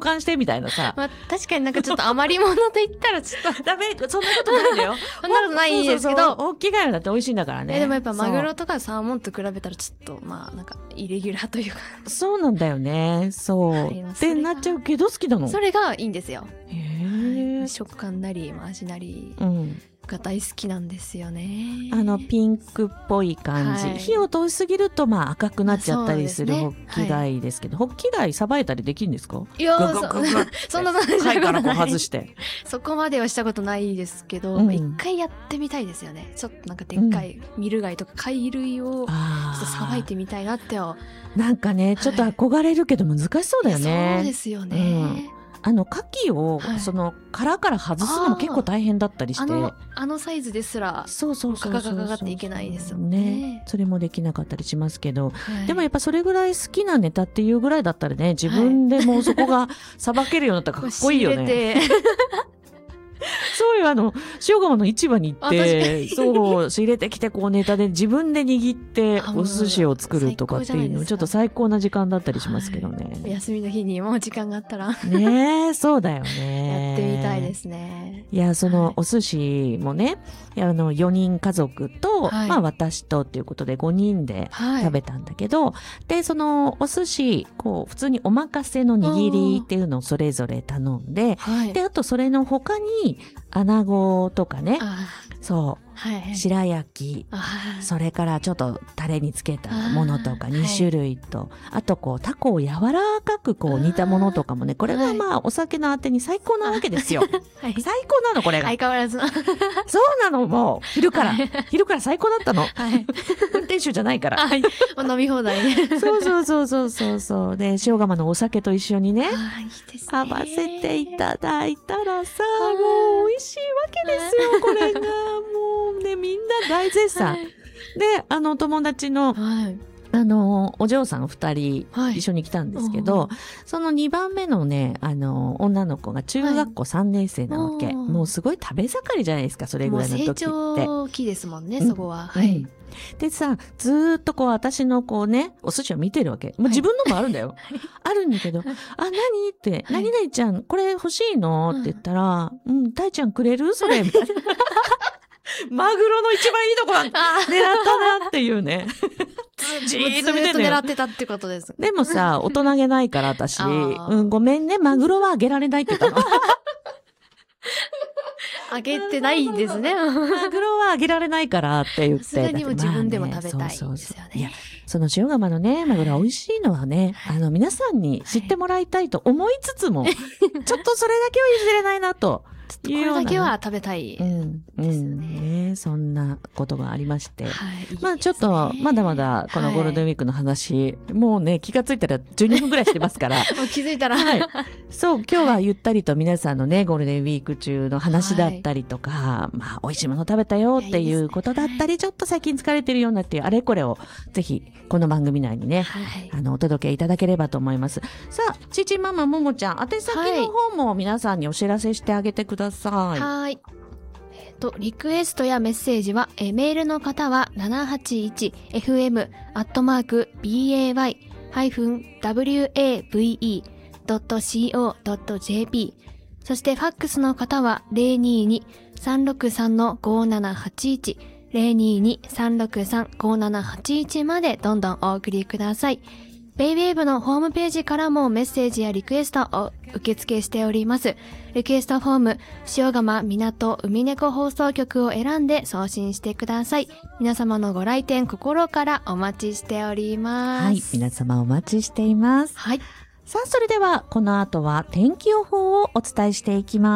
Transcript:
換してみたいなさ。 まあ、確かになんかちょっと余り物と言ったらちょっとダメ、そんなことないんだよ。 そんなことないんですけど、 そう大きい貝だって美味しいんだからね。 でもやっぱマグロとかサーモンと比べたらちょっとまあなんかイレギュラーというかそうなんだよね。そう。ってなっちゃうけど好きなの。 それがいいんですよ。 へえ。 食感なり味なりが大好きなんですよね。 ピンクっぽい感じ、火を通しすぎるとまあ赤くなっちゃったりするホッキ貝ですけど、ホッキ貝さばいたりできるんですか？ いやそんな貝からこう外してそこまではしたことないですけど、一回やってみたいですよね。ちょっとなんかでっかいミル貝とか貝類をちょっとさばいてみたいなってなんかねちょっと憧れるけど難しそうだよね。 そうですよね。 牡蠣をその殻から外すのも結構大変だったりして、 あのサイズですらガガガガガっていけないですもんね。 それもできなかったりしますけど、でもやっぱそれぐらい好きなネタっていうぐらいだったらね、自分でもうそこがさばけるようになったらかっこいいよね。そういう塩釜の市場に行ってそう仕入れてきてこうネタで自分で握ってお寿司を作るとかっていうのちょっと最高な時間だったりしますけどね。 休みの日にもう時間があったらねえそうだよね。 やってみたいですね。 いやそのお寿司もね4人家族と、まあ私とっていうことで5人で食べたんだけど、でそのお寿司こう普通におまかせの握りっていうのをそれぞれ頼んで、であとそれの他に穴子とかね、そう、白焼き、それからちょっとタレにつけたものとか2種類と、あとこうタコを柔らかくこう煮たものとかもね、これがまあお酒のあてに最高なわけですよ。最高なのこれが。 相変わらず。 そうなのもう昼から最高だったの。運転手じゃないから。 飲み放題。 そうで塩釜のお酒と一緒にね合わせていただいたらさ、もう美味しいわけですよこれが。もうねみんな大絶賛。で友達のお嬢さん2人一緒に来たんですけど、その2番目のね女の子が中学校3年生なわけ、もうすごい食べ盛りじゃないですか、それぐらいの時って。 成長期ですもんね、そこは。 でさずーっとこう私のこうねお寿司を見てるわけ。もう自分のもあるんだよ。あるんだけど何って何々ちゃんこれ欲しいのって言ったらたいちゃんくれるそれみたいな。マグロの一番いいとこ狙ったなっていうね。じーっと見てんのよ。 狙ってたってことです。 でもさ、大人げないから私、ごめんね、マグロはあげられないって言ったの。 あげてないですね。 マグロはあげられないからって言って。 さすがにも自分でも食べたいですよね。 いや、その塩釜のね、マグロは美味しいのはね、皆さんに知ってもらいたいと思いつつも、ちょっとそれだけは譲れないなと。 これだけは食べたいですね。 そんなことがありまして、まあちょっとまだまだこのゴールデンウィークの話、もうね気がついたら12分ぐらいしてますから。 もう気づいたら、 そう今日はゆったりと皆さんのねゴールデンウィーク中の話だったりとか、まあ美味しいもの食べたよっていうことだったり、ちょっと最近疲れてるようなっていうあれこれをぜひこの番組内にね、お届けいただければと思います。さあ父ママももちゃん宛先の方も皆さんにお知らせしてあげてください。 はい。リクエストやメッセージは、メールの方は 781fm@bay-wave.co.jp、 そしてファックスの方は 022-363-5781 022-363-5781 までどんどんお送りください。ベイウェーブのホームページからもメッセージやリクエストを受付しております。リクエストフォーム、塩釜港海猫放送局を選んで送信してください。皆様のご来店心からお待ちしております。 はい、皆様お待ちしています。 はい。 さあ、それではこの後は天気予報をお伝えしていきます。